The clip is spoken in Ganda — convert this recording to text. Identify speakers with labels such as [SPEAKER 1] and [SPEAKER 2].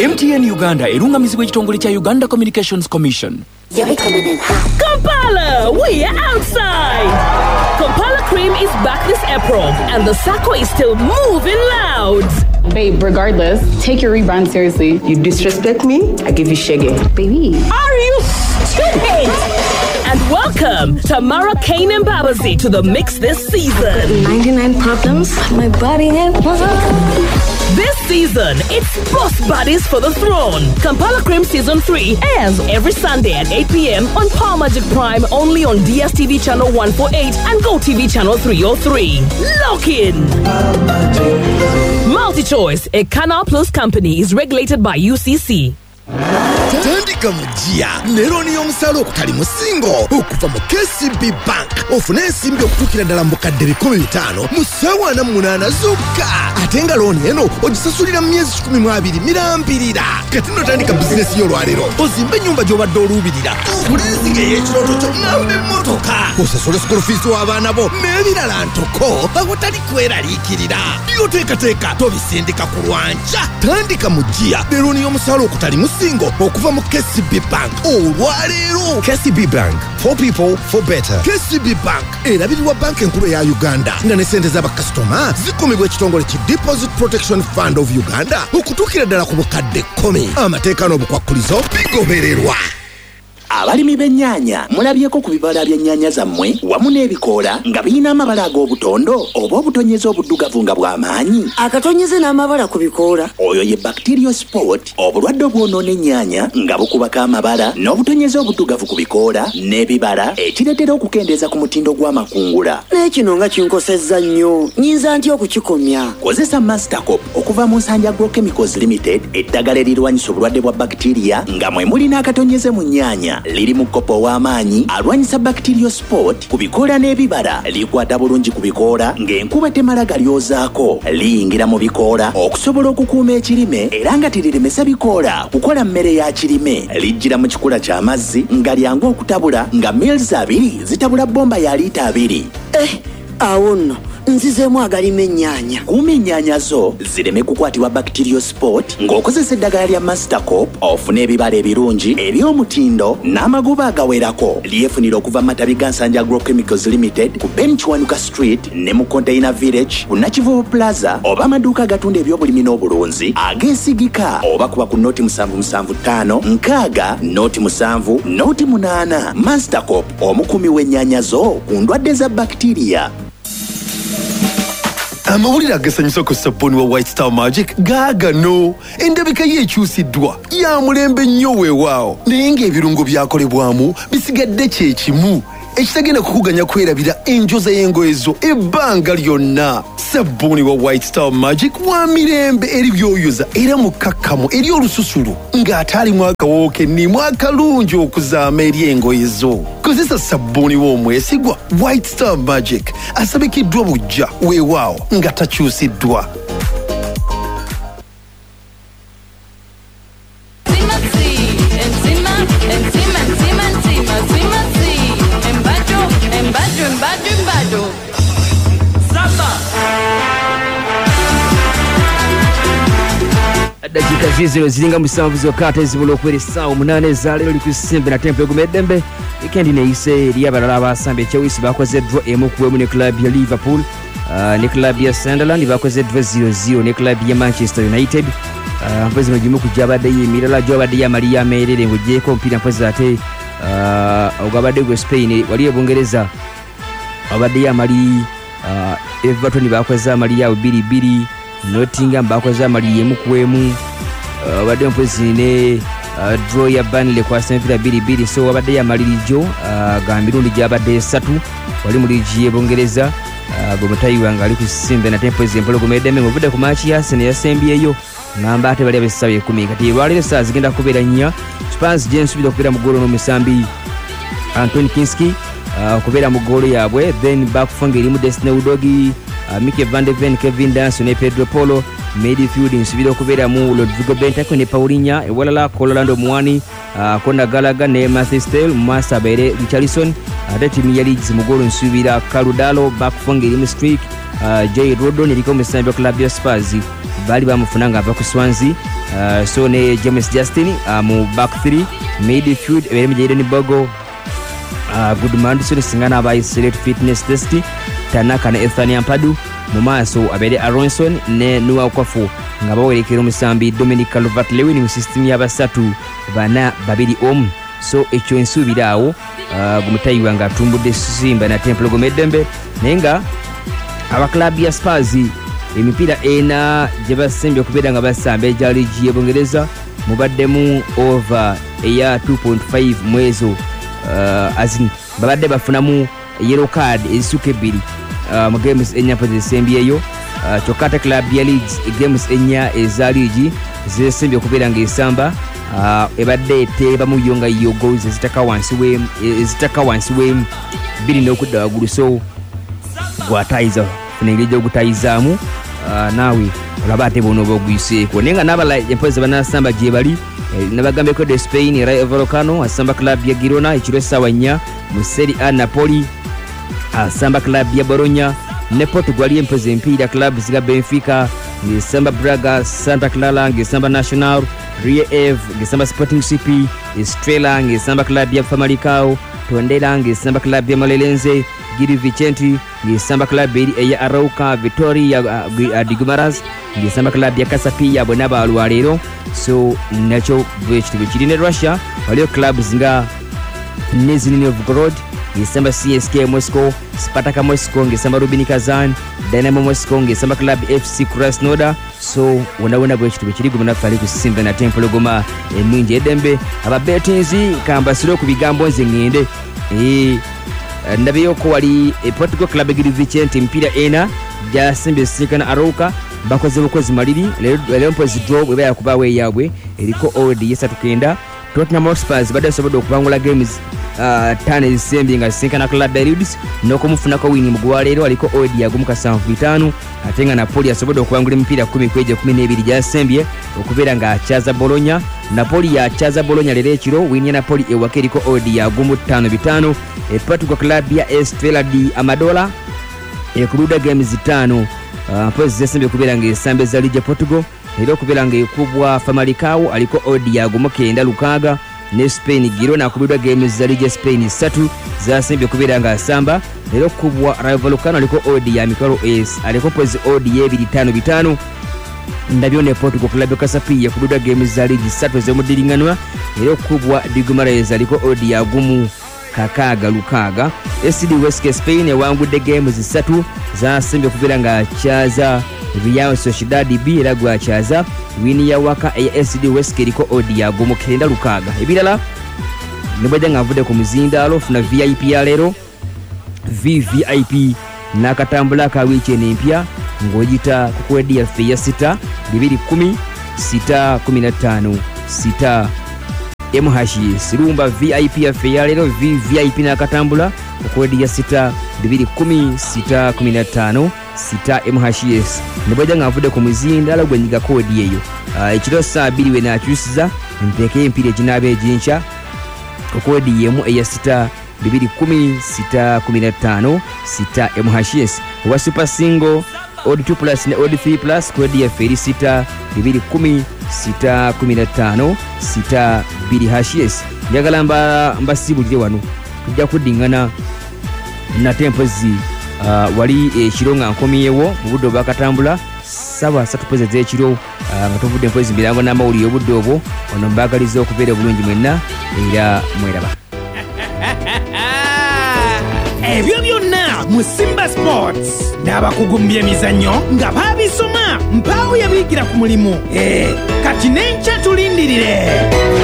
[SPEAKER 1] MTN Uganda erungamizibwa ekitongole kya Uganda Communications Commission.
[SPEAKER 2] Kampala, we are outside. Kampala Cream is back this April, and the Sako is still moving loud.
[SPEAKER 3] Babe, regardless, take your rebrand seriously.
[SPEAKER 4] You disrespect me, I give you shaggy.
[SPEAKER 3] Baby.
[SPEAKER 2] Are you stupid? And welcome Tamara Kane and Babazi to the mix this season.
[SPEAKER 5] 99 problems, my body and
[SPEAKER 2] This season, it's Boss Buddies for the Throne. Kampala Cream Season 3 airs every Sunday at 8 p.m. on Power Magic Prime, only on DSTV Channel 148 and GoTV Channel 303. Lock in! MultiChoice, a Canal Plus company, is regulated by UCC.
[SPEAKER 6] Tandika mujia neroni yomusalo okutali musingo okuva mu KCB Bank ofune ensimbi okutukira ddala mu kadde 15 mu ssaawa na 8 zokka ate nga looni eno ogisasulira mu myezi 12 mirambirira kati notandika bizinesi y'olwaleero ozimba ennyumba gy'obadde oluubirira obulenzi ey'ekirooto kyo ng'amba emmotoka osasula school fees w'abaana bo n'ebirala ntoko awatali kweraliikirira byoteekateeka tobisindika ku lwanja tandika mujia neroni yomusalo okutali musingo okuva mu KCB Bank olwaleero.
[SPEAKER 7] KCB Bank, for people, for better.
[SPEAKER 6] KCB Bank erabirirwa banka enkulu eya Uganda nga ne ssente z'abakasitoma zikumibwa ekitongole ki Deposit Protection Fund of Uganda okutuukira ddala ku bukadde 10. Amateeka n'obukwakkulizo bigobererwa.
[SPEAKER 8] Abalimi b'ennyaanya mulabyeko ku bibala by'ennyaanya zammwe wamu n'ebikoola nga birina amabala ag'obutondo oba obutonyeze obuddugavu nga bw'amaanyi.
[SPEAKER 5] Akatonyeze n'amabala ku bikoola.
[SPEAKER 8] Oyo ye bacteriosport, obulwadde obwonoona ennyaanya nga bukubako amabala n'obutonyeze obuddugavu ku bikoola n'ebibala ekireetera okukendeeza ku mutindo gw'amakungula.
[SPEAKER 5] N'ekino nga kinkosezza nnyo, nnyinza ntya okukikomya?
[SPEAKER 8] Kozesa Mastercop okuva mu Nsanja Agrochemicals Limited, eddagala erirwanyisa obulwadde bwa bacteria nga mwe mulina akatonyeze mu nnyaanya. Liri mu kopo w'amaanyi alwanyisa bacteriosport ku bikoola n'ebibala, likwata bulungi ku bikoola ng'enkuba temala galyozaako, liyingira mu bikoola okusobola okukuuma ekirime era nga teriremesa bikoola kukola mmere ya kirime, lijjira mu kikula ky'amazzi nga lyangu okutabula nga mils 2 zitabula bomba ya liita 2.
[SPEAKER 5] Awo nno nzizeemu agalima ennyaanya.
[SPEAKER 8] Kuuma ennyaanya zo zireme kukwatibwa bacteriosport ng'okozesa eddagala lya Mastercop ofune ebibala ebirungi eby'omutindo n'amagoba agawerako. Lyefunira okuva mu matabi ga Nsanja Agrochemicals Limited ku Ben Kiwanuka Street ne mu Container Village ku Nakivubo Plaza oba amaduuka agatunda eby'obulimi n'obulunzi ageesigika oba kuba ku Noti 775 nkaaga Noti 7 Noti 8. Mastercop, omukumi w'ennyaanya zo ku ndwadde za bacteria.
[SPEAKER 7] Amawulire agasanyusa ku sabbuuni wa White Star Magic gaagano endabika ye ekyusiddwa ya mulembe nnyo weewaawo naye ng'ebirungo byakolebwamu bisigadde kye kimu ekitagenda kukuganya kwerabira enjoza y'engoye zo ebbanga lyonna. Sabbuuni wa White Star Magic wa mirembe eri byoyoza era mukakkamu eri olususulu ng'ate alimu akawoowo kennimu akalungi okuzaama eri engoye zo. Kozesa sabbuuni w'omwesigwa White Star Magic asabikiddwa bujja weewaawo nga takyusiddwa.
[SPEAKER 9] Dakika ziziro ziringa musanvu zokka tezibula okubeera essaawa 8 ezaleero likusimbe na tempo egumeddembe. Wikendi neeyise eri abalala abasambi ekyewisi bakozeddwa emu ku emu ne club ya Liverpool ne club ya Sunderland bakozeddwa 0-0 ne club ya Manchester United. Mpozi mugimu kujja abaddeyo emirala gy'obaddeyo amali y'ameerere ng'oggyeko omupiira mpozi ate ogwabadde gwe Spain wali ebungereza abaddeyo amali Everton bakoze amali yaabwe 2-2. Nottingham bakoze amali emu ku emu. Abadde mpozi ne draw ya Burnley kwa Sevilla 2-2. So abadde yamalirijo ga mirundi gy'abadde 3 wali mu ligi y'Ebungereza. Gomutayiwa nga ali kusimbe na tempo ez'empologomedeme muvudde ku maachi ya Arsenal yasembyeyo ngamba ate bali ab'essaawa 10 kati lwaleero saa zigenda kubeera nnya. Spurs gyensuubira okubeera mu ggoolo n'omusambi Anthony Kinski okubeera mu ggoolo yaabwe, then bakufa ng'erimu Destiny Udogi, Mikel van de Ven, Kevin Danso ne Pedro Polo. Midfield nsubira okubeera mu Rodrigo Bentancur ne Paulinho, ewalala Colorado Mwani, Conor Gallagher ne Matthew Stell, Massa Bere Richarlison. Ate timu ya Leeds mu ggoolo nsubira Caludalo bakufa ng'erimu Streak, Jay Rodon eriko musambi wa club ya Spurs bali bamufuna ng'ava ku Swansea. so ne James Justin mu back 3 midfield eberemu Jaden Bogo Goodman so singana aba select fitness test Tanaka na Ethania Mpadu mu maaso abere Aronson ne Noah Kwafu nga bawerekera omusambi Dominic Calvert-Lewin mu system y'abasatu bana babiri so ekyo ensubiraawo gumutayiwa nga atumbudde Simba na Temple Gomedembe nenga aba club ya Spurs emipiira ena gye basembye okubeera nga basamba ejja ligi y'Ebungereza mubaddemu over eya 2.5 mwezo azin babadde bafunamu yellow card ezisuka ebbiri mu games enya pozisembyeyo kyokka ate club ya Leeds games enya eza ligi zesembye okubeera nga esamba ebadde tebamuyo nga yo goals ezitaka wansi we biri n'okudda waggulu so gwatayiza funengeri ogutayizaamu naawe olaba ate bonoba ogwiseeko naye nga n'abala empozi banasamba gye bali nabagambeko de Spain Rayo Vallecano asamba club ya Girona ekiro essaawa 4 mu Serie A Napoli asamba club ya Bologna ne Portugal empozi empiira club ziga Benfica ngesamba Braga Santa Clara ngesamba Nacional Rio Ave ngesamba Sporting CP Estrela ngesamba club ya Famalicão Tondela ngesamba club ya Morelense Giri Vicente ngesamba club ya Arauca Vitória de Guimarães ngesamba club ya Casapia bonaba alwalero so nacho bwekitibu kiri ne Russia waliyo clubs nga Nizhny Novgorod ngesamba CSKA Moscow Spartak Moscow ngesamba Rubin Kazan Dynamo Moscow ngesamba club FC Krasnodar so wona bwekitibu kiri gumana fali ku Simba na Temple Goma eminje edembe aba betinzi kambasiro ku bigambo nze ngende ndabeyo ko wali Portugal club Giri Vicente mpira ena ja Simba sikana Arauca bakoze bukozi maliri lero mpozi draw bwe yakubawe yabwe eriko odd yesatu Tottenham Hotspur badde sobodo okubangula games tane zisembi nga sinkana club Leeds n'okumufunako wini mugwalero aliko odd yagumu ka 75 atenga Napoli asobodo okubangula mpira 10 kweje 12 jasembye okubeera nga achaza Bologna Napoli ya achaza Bologna lero ekiro wini ya Napoli ewake eriko odd yagumu 5-5 Portugal club ya Estrela de Amadora ekuruda games 5 mpozi zesembe okubeera nga esambe za Liga Portugal era okubeera nga ekubwa Famalicão aliko odd yagumu 9-6 ne Spain Girona akubidwa games za Liga Spain 3 zasembe okubeera nga asamba era okubwa Rayo Vallecano aliko odd ya Mikaro S aliko pozi odd ye 2-5 ndabyo ne Portugal club Casapia akubidwa games za Liga 3 zemudiringanwa era okubwa de Guimarães aliko odd ya gumu Lukaga SD West Spain ewangudde games 3 zasembe okubeera nga achaza Real Sociedad B era gwachaza wini ya waka ya SD West eriko odd ya gumu 9-6 ebirala nibajja nga avude ku muzindalo funa VIP ya lero VVIP nakatambula ka weekend empya ng'ogita ku kwedi yaffe ya 6 210 615 6 MHS Rumba VIP yaffe ya lero VVIP nakatambula ku kwedi ya 6 210 615 6 MHS nibajja nga avude ku muzindalo gwenyiga kodi eyo ekiro saa 2 we nakyusiza mpeke empira ekinabe ejinkya kodi yemu eya 6 210 615 6 MHS wa super single odd 2 plus ne odd 3 plus kodi ya feri 6 210 615 6 BHS njagala mbasibulire wano tujja kudingana na tempozi wali ekiro nga nkomyewo mu budde obwakatambula saba 3 pweze z'ekiro nga tuvudde empozi mirango n'amawulire obudde obwo ono mbagaliza okubeera obulungi mwenna era mweraba
[SPEAKER 10] ebyo byonna mu Simba Sports n'abakugu mu by'emizannyo nga baabisoma mpaawo yabiyigira ku mulimu kati n'enkya tulindirire